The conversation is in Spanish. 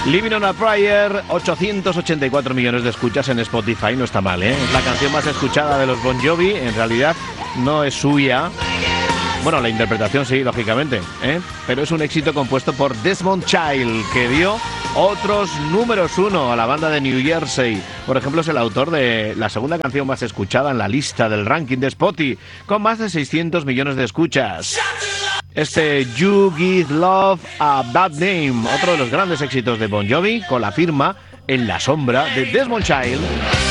Living on a Prayer, 884 millones de escuchas en Spotify, no está mal, ¿eh? Es la canción más escuchada de los Bon Jovi, en realidad no es suya. Bueno, la interpretación sí, lógicamente, ¿eh? Pero es un éxito compuesto por Desmond Child, que dio otros números uno a la banda de New Jersey. Por ejemplo, es el autor de la segunda canción más escuchada en la lista del ranking de Spotify, con más de 600 millones de escuchas. Este You Give Love a Bad Name, otro de los grandes éxitos de Bon Jovi, con la firma En la sombra de Desmond Child.